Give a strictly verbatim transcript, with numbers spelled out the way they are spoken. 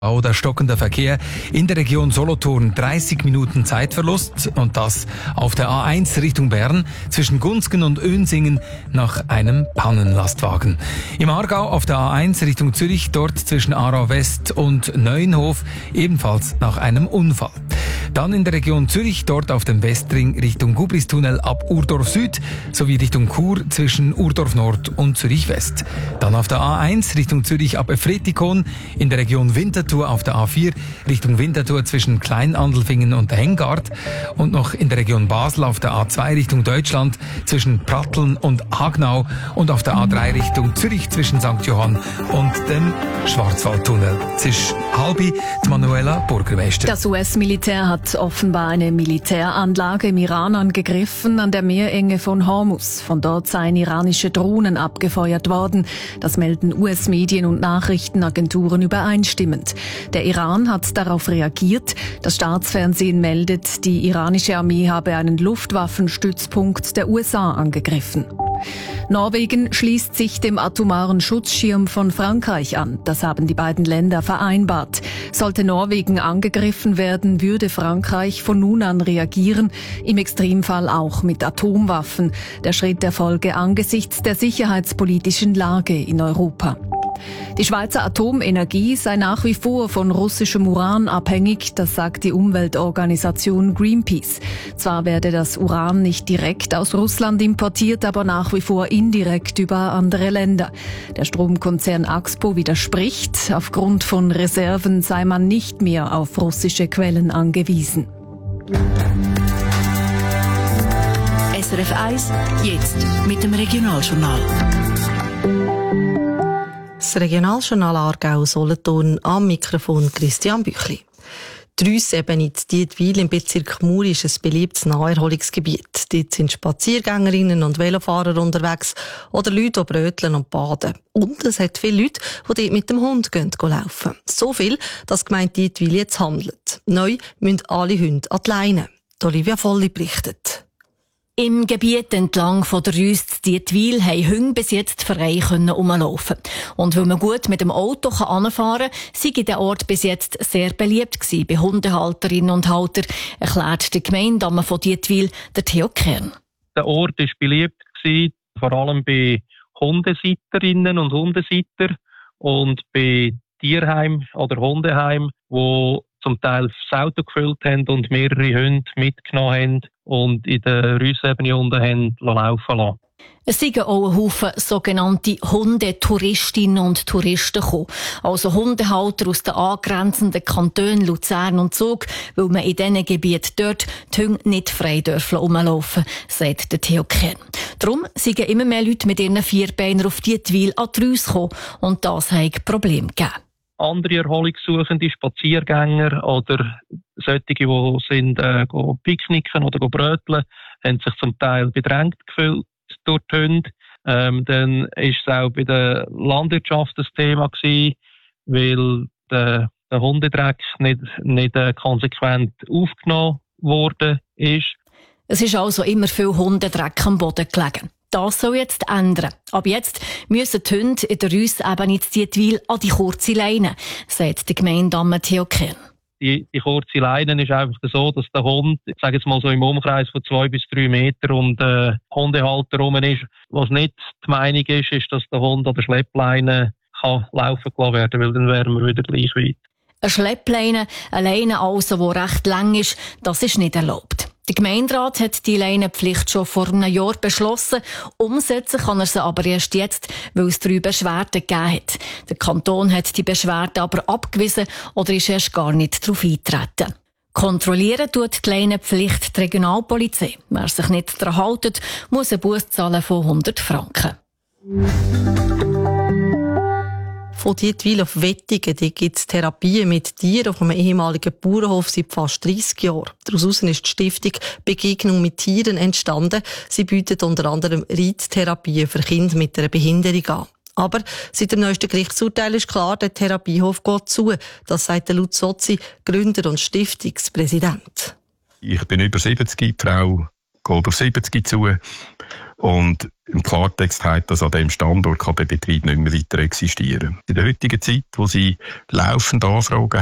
Oder stockender Verkehr in der Region Solothurn, dreißig Minuten Zeitverlust und das auf der A eins Richtung Bern zwischen Gunzgen und Önsingen nach einem Pannenlastwagen. Im Aargau auf der A eins Richtung Zürich, dort zwischen Aarau West und Neuenhof ebenfalls nach einem Unfall. Dann in der Region Zürich, dort auf dem Westring Richtung Gubristunnel ab Urdorf Süd sowie Richtung Chur zwischen Urdorf Nord und Zürich West. Dann auf der A eins Richtung Zürich ab Efretikon, in der Region Winterthur auf der A vier Richtung Winterthur zwischen Kleinandelfingen und Hengard und noch in der Region Basel auf der A zwei Richtung Deutschland zwischen Pratteln und Hagnau und auf der A drei Richtung Zürich zwischen Sankt Johann und dem Schwarzwaldtunnel. Es ist halbi, die Manuela Burgermeister. Das U S-Militär hat offenbar eine Militäranlage im Iran angegriffen an der Meerenge von Hormuz. Von dort seien iranische Drohnen abgefeuert worden. Das melden U S-Medien und Nachrichtenagenturen übereinstimmend. Der Iran hat darauf reagiert. Das Staatsfernsehen meldet, die iranische Armee habe einen Luftwaffenstützpunkt der U S A angegriffen. Norwegen schließt sich dem atomaren Schutzschirm von Frankreich an. Das haben die beiden Länder vereinbart. Sollte Norwegen angegriffen werden, würde Frankreich von nun an reagieren, im Extremfall auch mit Atomwaffen. Der Schritt erfolge angesichts der sicherheitspolitischen Lage in Europa. Die Schweizer Atomenergie sei nach wie vor von russischem Uran abhängig, das sagt die Umweltorganisation Greenpeace. Zwar werde das Uran nicht direkt aus Russland importiert, aber nach wie vor indirekt über andere Länder. Der Stromkonzern Axpo widerspricht. Aufgrund von Reserven sei man nicht mehr auf russische Quellen angewiesen. S R F eins, jetzt mit dem Regionaljournal. Das Regionaljournal Aargau Solothurn, am Mikrofon Christian Büchli. Die Rüssebene in Dietwil im Bezirk Mur ist ein beliebtes Naherholungsgebiet. Dort sind Spaziergängerinnen und Velofahrer unterwegs oder Leute, die bröteln und baden. Und es hat viele Leute, die dort mit dem Hund gehen, gehen laufen. So viel, dass die Gemeinde Dietwil jetzt handelt. Neu müssen alle Hunde an die Leine. Olivia Volli berichtet. Im Gebiet entlang von der Rüst Dietwil haben Hunde bis jetzt frei herumlaufen. Und weil man gut mit dem Auto anfahren kann, sei der Ort bis jetzt sehr beliebt gewesen bei Hundehalterinnen und Halter, erklärt der Gemeindemann von Dietwil, der Theo Kern. Der Ort war beliebt gewesen, vor allem bei Hundesitterinnen und Hundesitter und bei Tierheim oder Hundeheim, wo zum Teil das Auto gefüllt haben und mehrere Hunde mitgenommen haben und in der Rüssebene unten haben laufen lassen. Es sind auch ein Haufen sogenannte Hundetouristinnen und Touristen gekommen. Also Hundehalter aus den angrenzenden Kantonen Luzern und Zug, weil man in diesen Gebieten dort die Hunde nicht frei dürfen rumlaufen, sagt der Theo Kern. Darum sind immer mehr Leute mit ihren Vierbeinern auf Dietwil an die Rüsse gekommen und das hat Probleme gegeben. Andere Erholungssuchende, Spaziergänger oder solche, die sind, äh, picknicken oder bröteln, haben sich zum Teil bedrängt gefühlt durch die Hunde. Ähm, dann ist es auch bei der Landwirtschaft ein Thema gewesen, weil der, der Hundedreck nicht, nicht äh, konsequent aufgenommen worden ist. Es ist also immer viel Hundedreck am Boden gelegen. Das soll jetzt ändern. Ab jetzt müssen die Hunde in der Rüssebene in Dietwil an die kurze Leine, sagt der Gemeindemann Theo Kern. Die, die kurze Leine ist einfach so, dass der Hund, ich sage jetzt mal so im Umkreis von zwei bis drei Meter um den Hundehalter herum ist. Was nicht die Meinung ist, ist, dass der Hund an der Schleppleine kann laufen gelassen werden, weil dann wären wir wieder gleich weit. Eine Schleppleine, eine Leine also, die recht lang ist, das ist nicht erlaubt. Der Gemeinderat hat die Leinenpflicht schon vor einem Jahr beschlossen. Umsetzen kann er sie aber erst jetzt, weil es drei Beschwerden gegeben hat. Der Kanton hat die Beschwerden aber abgewiesen oder ist erst gar nicht darauf eingetreten. Kontrollieren tut die Leinenpflicht die Regionalpolizei. Wer sich nicht daran hält, muss einen Buß zahlen von hundert Franken. Von Dietwil auf Wettigen gibt es Therapien mit Tieren auf einem ehemaligen Bauernhof seit fast dreissig Jahren. Daraus ist die Stiftung Begegnung mit Tieren entstanden. Sie bietet unter anderem Reittherapien für Kinder mit einer Behinderung an. Aber seit dem neuesten Gerichtsurteil ist klar, der Therapiehof geht zu. Das sagt der Lutz Sozzi, Gründer und Stiftungspräsident. Ich bin über siebzig, die Frau geht auf siebzig zu. Und im Klartext heißt das, an diesem Standort kann der Betrieb nicht mehr weiter existieren. In der heutigen Zeit, wo sie laufend Anfragen